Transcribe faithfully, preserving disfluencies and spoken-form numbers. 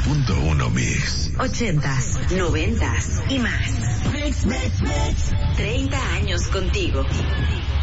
punto uno Mix. Ochentas, noventas y más. Mix, mix, mix. Treinta años contigo.